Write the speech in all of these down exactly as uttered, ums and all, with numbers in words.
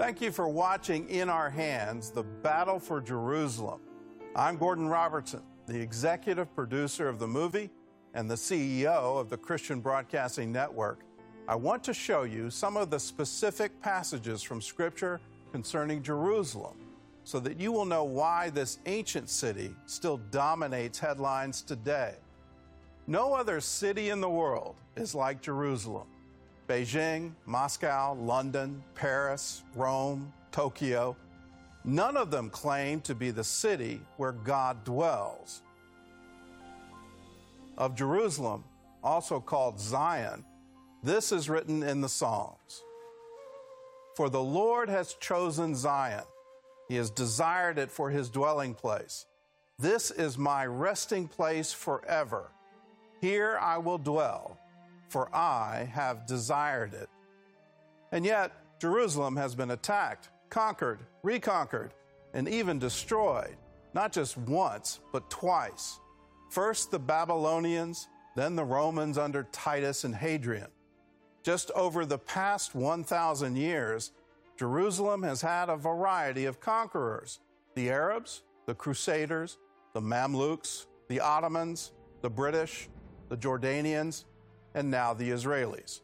Thank you for watching In Our Hands, the Battle for Jerusalem. I'm Gordon Robertson, the executive producer of the movie and the C E O of the Christian Broadcasting Network. I want to show you some of the specific passages from Scripture concerning Jerusalem so that you will know why this ancient city still dominates headlines today. No other city in the world is like Jerusalem. Beijing, Moscow, London, Paris, Rome, Tokyo, none of them claim to be the city where God dwells. Of Jerusalem, also called Zion, this is written in the Psalms. For the Lord has chosen Zion. He has desired it for his dwelling place. This is my resting place forever. Here I will dwell, for I have desired it. And yet, Jerusalem has been attacked, conquered, reconquered, and even destroyed, not just once, but twice. First the Babylonians, then the Romans under Titus and Hadrian. Just over the past one thousand years, Jerusalem has had a variety of conquerors: the Arabs, the Crusaders, the Mamluks, the Ottomans, the British, the Jordanians, and now the Israelis.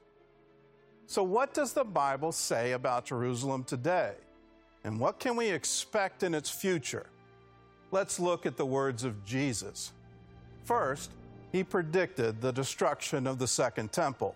So what does the Bible say about Jerusalem today? And what can we expect in its future? Let's look at the words of Jesus. First, he predicted the destruction of the Second Temple.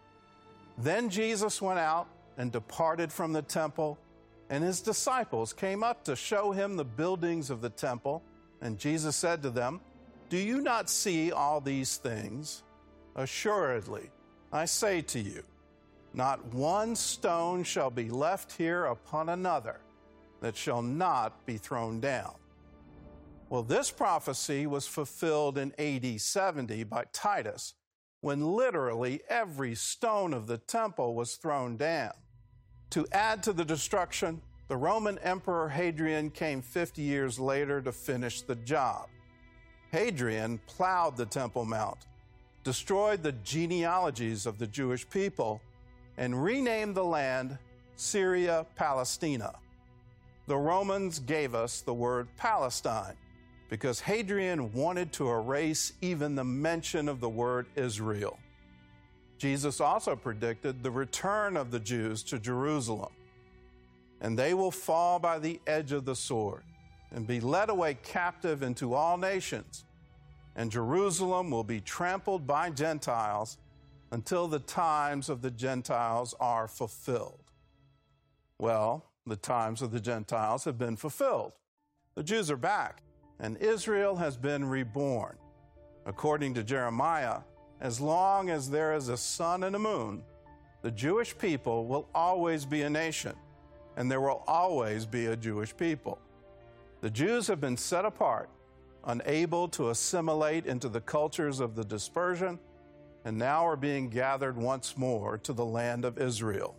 Then Jesus went out and departed from the temple, and his disciples came up to show him the buildings of the temple. And Jesus said to them, "Do you not see all these things? Assuredly, I say to you, not one stone shall be left here upon another that shall not be thrown down." Well, this prophecy was fulfilled in A D seventy by Titus, when literally every stone of the temple was thrown down. To add to the destruction, the Roman Emperor Hadrian came fifty years later to finish the job. Hadrian plowed the Temple Mount, destroyed the genealogies of the Jewish people, and renamed the land Syria Palestina. The Romans gave us the word Palestine because Hadrian wanted to erase even the mention of the word Israel. Jesus also predicted the return of the Jews to Jerusalem. And they will fall by the edge of the sword and be led away captive into all nations. And Jerusalem will be trampled by Gentiles until the times of the Gentiles are fulfilled. Well, the times of the Gentiles have been fulfilled. The Jews are back, and Israel has been reborn. According to Jeremiah, as long as there is a sun and a moon, the Jewish people will always be a nation, and there will always be a Jewish people. The Jews have been set apart, unable to assimilate into the cultures of the dispersion, and now are being gathered once more to the land of Israel.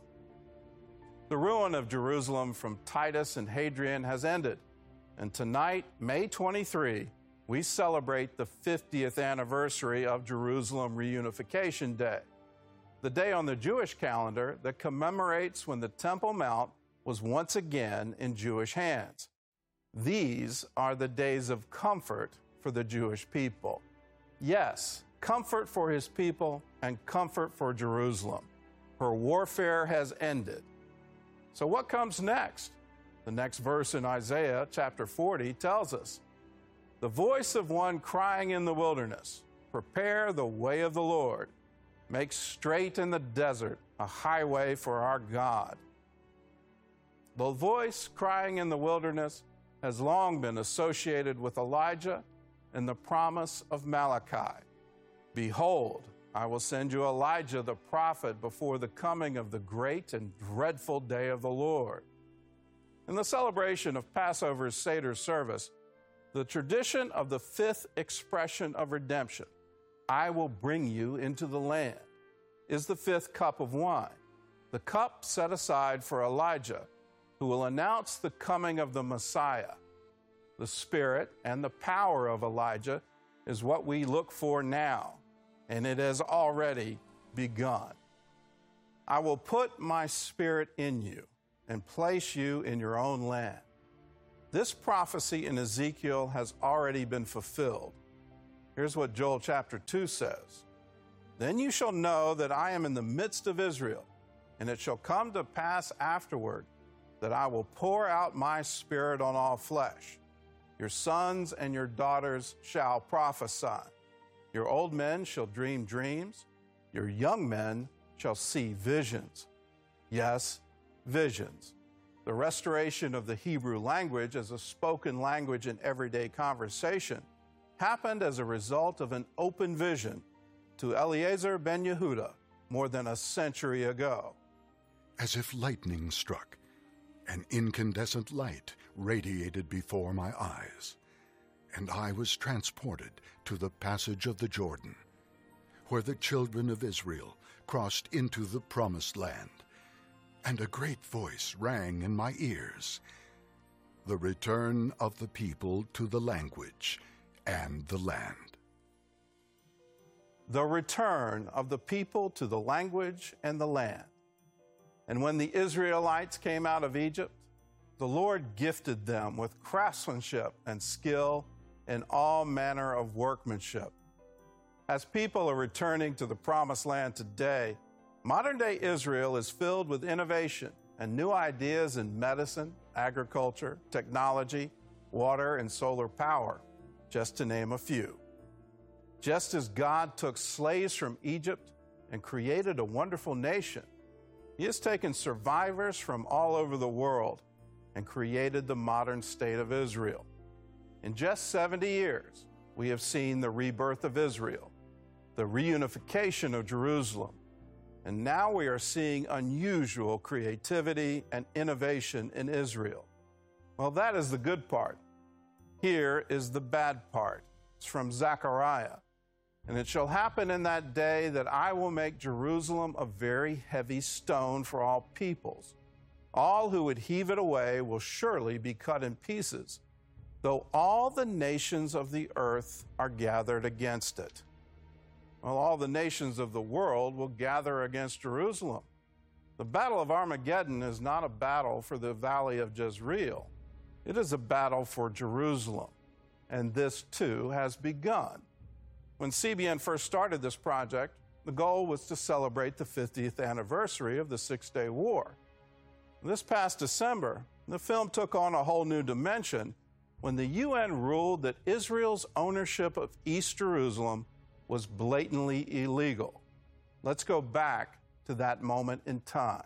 The ruin of Jerusalem from Titus and Hadrian has ended, and tonight, May twenty-third, we celebrate the fiftieth anniversary of Jerusalem Reunification Day, the day on the Jewish calendar that commemorates when the Temple Mount was once again in Jewish hands. These are the days of comfort for the Jewish people. Yes, comfort for his people and comfort for Jerusalem. Her warfare has ended. So what comes next? The next verse in Isaiah chapter forty tells us, "The voice of one crying in the wilderness, prepare the way of the Lord. Make straight in the desert a highway for our God." The voice crying in the wilderness has long been associated with Elijah and the promise of Malachi. "Behold, I will send you Elijah the prophet before the coming of the great and dreadful day of the Lord." In the celebration of Passover's Seder service, the tradition of the fifth expression of redemption, "I will bring you into the land," is the fifth cup of wine, the cup set aside for Elijah, who will announce the coming of the Messiah. The spirit and the power of Elijah is what we look for now, and it has already begun. "I will put my spirit in you, and place you in your own land. This prophecy in Ezekiel has already been fulfilled. Here's what Joel chapter two says. Then you shall know that I am in the midst of Israel, and it shall come to pass afterward that I will pour out my spirit on all flesh. Your sons and your daughters shall prophesy. Your old men shall dream dreams. Your young men shall see visions. Yes, visions. The restoration of the Hebrew language as a spoken language in everyday conversation happened as a result of an open vision to Eliezer ben Yehuda more than a century ago. As if lightning struck, an incandescent light radiated before my eyes, and I was transported to the passage of the Jordan, where the children of Israel crossed into the promised land, and a great voice rang in my ears, the return of the people to the language and the land. The return of the people to the language and the land. And when the Israelites came out of Egypt, the Lord gifted them with craftsmanship and skill in all manner of workmanship. As people are returning to the promised land today, modern-day Israel is filled with innovation and new ideas in medicine, agriculture, technology, water, and solar power, just to name a few. Just as God took slaves from Egypt and created a wonderful nation, He has taken survivors from all over the world and created the modern state of Israel. In just seventy years, we have seen the rebirth of Israel, the reunification of Jerusalem, and now we are seeing unusual creativity and innovation in Israel. Well, that is the good part. Here is the bad part. It's from Zechariah. And it shall happen in that day that I will make Jerusalem a very heavy stone for all peoples. All who would heave it away will surely be cut in pieces, though all the nations of the earth are gathered against it. Well, all the nations of the world will gather against Jerusalem. The Battle of Armageddon is not a battle for the valley of Jezreel. It is a battle for Jerusalem, and this too has begun. When C B N first started this project, the goal was to celebrate the fiftieth anniversary of the Six-Day War. This past December, the film took on a whole new dimension when the U N ruled that Israel's ownership of East Jerusalem was blatantly illegal. Let's go back to that moment in time.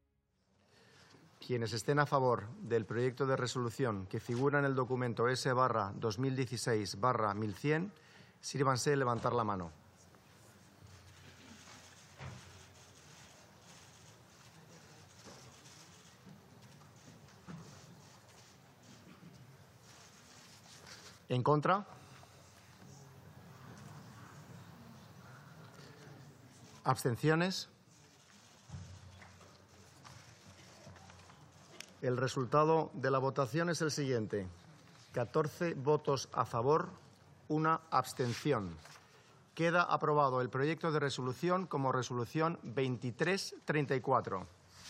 Quienes estén a favor del proyecto de resolución que figura en el documento S barra dos mil dieciséis barra mil cien, sírvanse levantar la mano. ¿En contra? ¿Abstenciones? El resultado de la votación es el siguiente. catorce votos a favor, una abstención. Queda aprobado el proyecto de resolución como resolución veintitrés treinta y cuatro.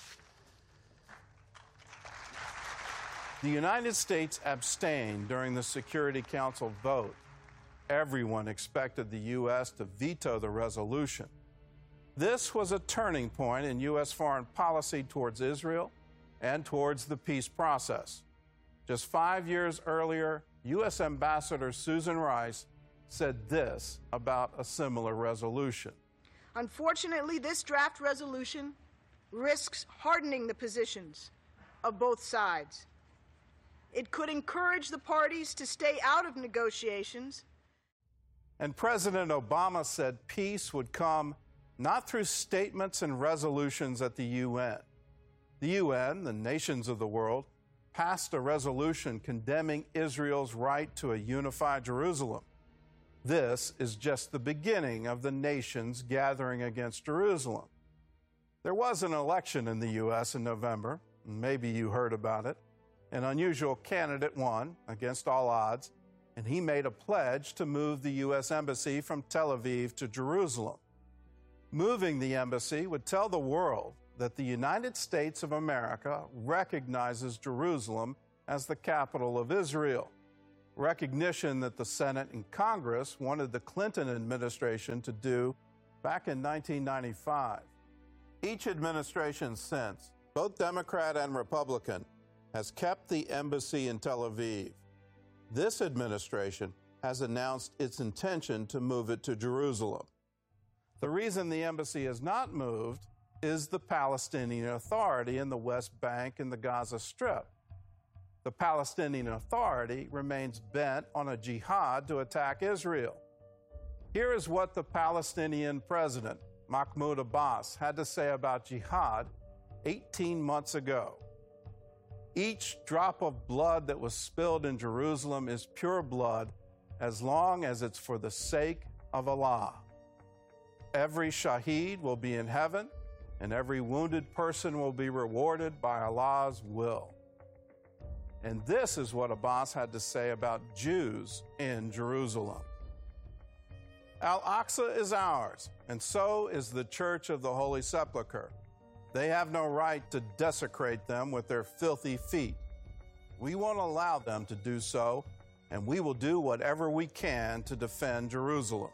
The United States abstained during the Security Council vote. Everyone expected the U S to veto the resolution. This was a turning point in U S foreign policy towards Israel and towards the peace process. Just five years earlier, U S Ambassador Susan Rice said this about a similar resolution. Unfortunately, this draft resolution risks hardening the positions of both sides. It could encourage the parties to stay out of negotiations. And President Obama said peace would come not through statements and resolutions at the U N. The U N, the nations of the world, passed a resolution condemning Israel's right to a unified Jerusalem. This is just the beginning of the nations gathering against Jerusalem. There was an election in the U S in November. Maybe you heard about it. An unusual candidate won against all odds, and he made a pledge to move the U S Embassy from Tel Aviv to Jerusalem. Moving the embassy would tell the world that the United States of America recognizes Jerusalem as the capital of Israel, recognition that the Senate and Congress wanted the Clinton administration to do back in nineteen ninety-five. Each administration since, both Democrat and Republican, has kept the embassy in Tel Aviv. This administration has announced its intention to move it to Jerusalem. The reason the embassy has not moved is the Palestinian Authority in the West Bank and the Gaza Strip. The Palestinian Authority remains bent on a jihad to attack Israel. Here is what the Palestinian president, Mahmoud Abbas, had to say about jihad eighteen months ago. Each drop of blood that was spilled in Jerusalem is pure blood as long as it's for the sake of Allah. Every shaheed will be in heaven, and every wounded person will be rewarded by Allah's will. And this is what Abbas had to say about Jews in Jerusalem. Al-Aqsa is ours, and so is the Church of the Holy Sepulchre. They have no right to desecrate them with their filthy feet. We won't allow them to do so, and we will do whatever we can to defend Jerusalem.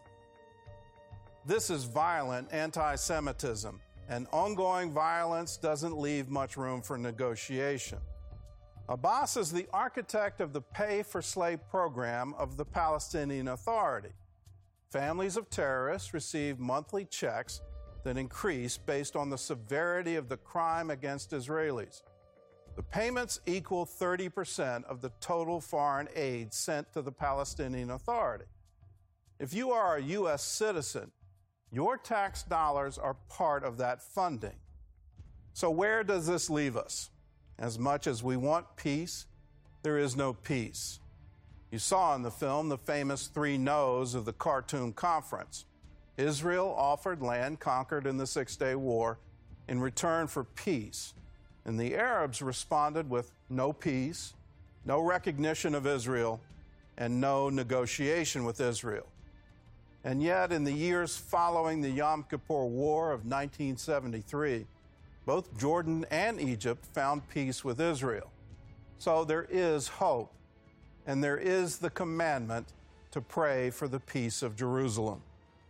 This is violent anti-Semitism, and ongoing violence doesn't leave much room for negotiation. Abbas is the architect of the pay-for-slave program of the Palestinian Authority. Families of terrorists receive monthly checks that increase based on the severity of the crime against Israelis. The payments equal thirty percent of the total foreign aid sent to the Palestinian Authority. If you are a U S citizen, your tax dollars are part of that funding. So where does this leave us? As much as we want peace, there is no peace. You saw in the film the famous three no's of the Khartoum Conference. Israel offered land conquered in the Six-Day War in return for peace, and the Arabs responded with no peace, no recognition of Israel, and no negotiation with Israel. And yet, in the years following the Yom Kippur War of nineteen seventy-three, both Jordan and Egypt found peace with Israel. So there is hope, and there is the commandment to pray for the peace of Jerusalem.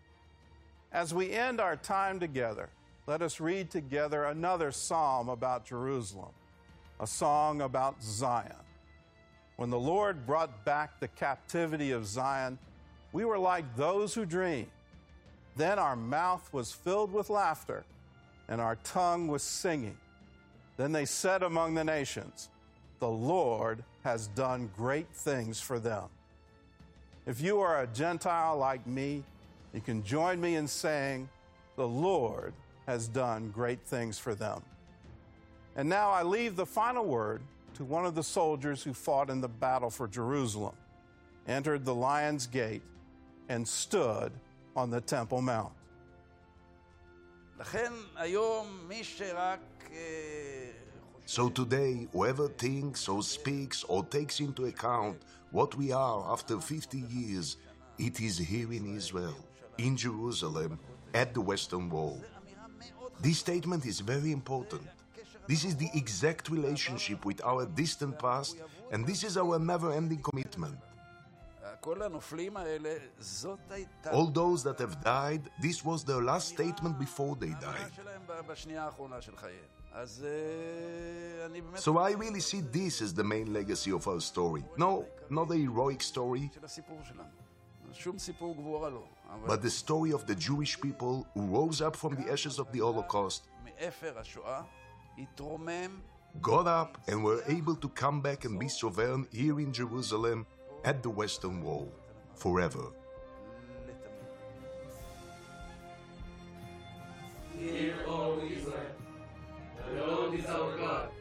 As we end our time together, let us read together another psalm about Jerusalem, a song about Zion. When the Lord brought back the captivity of Zion, we were like those who dream. Then our mouth was filled with laughter, and our tongue was singing. Then they said among the nations, the Lord has done great things for them. If you are a Gentile like me, you can join me in saying, the Lord has done great things for them. And now I leave the final word to one of the soldiers who fought in the battle for Jerusalem, entered the Lion's Gate, and stood on the Temple Mount. So today, whoever thinks or speaks or takes into account what we are after fifty years, it is here in Israel, in Jerusalem, at the Western Wall. This statement is very important. This is the exact relationship with our distant past, and this is our never-ending commitment. All those that have died, this was their last statement before they died. So I really see this as the main legacy of our story. No, not a heroic story, but the story of the Jewish people who rose up from the ashes of the Holocaust, got up and were able to come back and be sovereign here in Jerusalem at the Western Wall forever. Hear, O Israel, the Lord is our God.